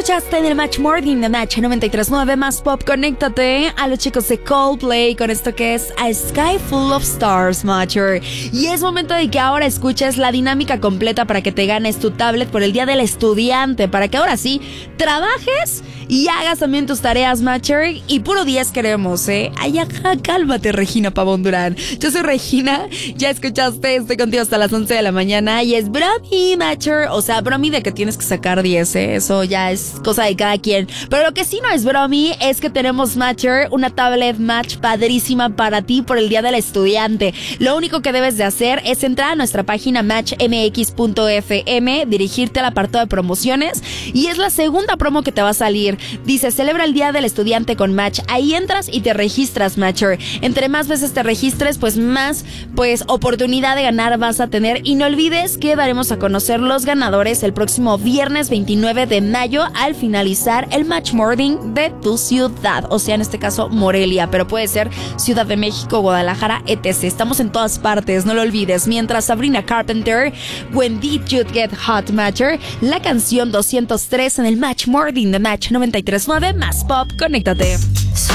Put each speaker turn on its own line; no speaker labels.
escuchaste en el Match Morning de Match 93.9 más pop. Conéctate a los chicos de Coldplay con esto que es A Sky Full of Stars, Matcher. Y es momento de que ahora escuches la dinámica completa para que te ganes tu tablet por el Día del Estudiante, para que ahora sí trabajes y hagas también tus tareas, Matcher. Y puro 10 queremos, Ay, ajá, cálmate, Regina Pavón Durán. Yo soy Regina, ya escuchaste, estoy contigo hasta las 11 de la mañana y es bromi, Matcher. O sea, bromi de que tienes que sacar 10, Eso ya es cosa de cada quien. Pero lo que sí no es bromi es que tenemos, Matcher, una tablet Match padrísima para ti por el Día del Estudiante. Lo único que debes de hacer es entrar a nuestra página matchmx.fm, dirigirte al apartado de promociones y es la segunda promo que te va a salir. Dice, celebra el Día del Estudiante con Match. Ahí entras y te registras, Matcher. Entre más veces te registres, pues más oportunidad de ganar vas a tener. Y no olvides que daremos a conocer los ganadores el próximo viernes 29 de mayo al finalizar el Match Morning de tu ciudad. O sea, en este caso, Morelia, pero puede ser Ciudad de México, Guadalajara, etc. Estamos en todas partes, no lo olvides. Mientras Sabrina Carpenter, When Did You Get Hot, Matcher, la canción 203 en el Match Morning de Match 93.9 más pop. Conéctate.